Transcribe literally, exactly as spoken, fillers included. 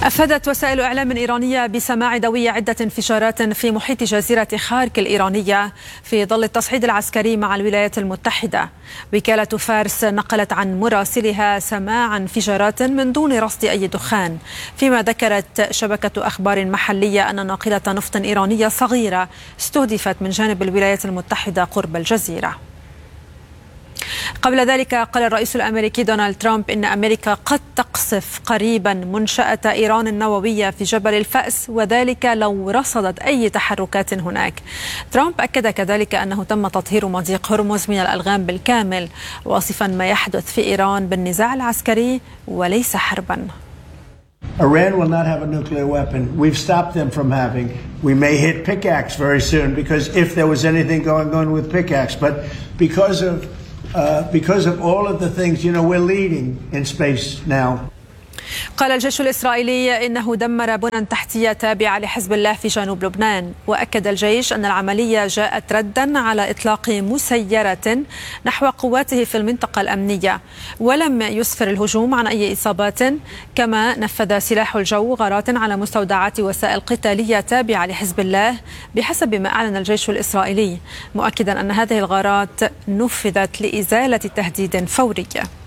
أفادت وسائل إعلام إيرانية بسماع دوي عدة انفجارات في محيط جزيرة خارك الإيرانية في ظل التصعيد العسكري مع الولايات المتحدة. وكالة فارس نقلت عن مراسلها سماع انفجارات من دون رصد أي دخان، فيما ذكرت شبكة أخبار محلية أن ناقلة نفط إيرانية صغيرة استهدفت من جانب الولايات المتحدة قرب الجزيرة. قبل ذلك قال الرئيس الأمريكي دونالد ترامب إن أمريكا قد تقصف قريبا منشأة إيران النووية في جبل الفأس، وذلك لو رصدت أي تحركات هناك. ترامب أكد كذلك أنه تم تطهير مضيق هرمز من الألغام بالكامل، واصفا ما يحدث في إيران بالنزاع العسكري وليس حربا. Iran will not have a nuclear weapon. We've stopped them from having. We may hit pickaxe very soon, because if there was anything going on with pickaxe, but because of Uh, because of all of the things, you know, we're leading in space now. قال الجيش الإسرائيلي إنه دمر بنى تحتية تابعة لحزب الله في جنوب لبنان، وأكد الجيش أن العملية جاءت ردا على إطلاق مسيرة نحو قواته في المنطقة الأمنية، ولم يسفر الهجوم عن أي إصابات. كما نفذ سلاح الجو غارات على مستودعات وسائل قتالية تابعة لحزب الله بحسب ما أعلن الجيش الإسرائيلي، مؤكدا أن هذه الغارات نفذت لإزالة تهديد فوري.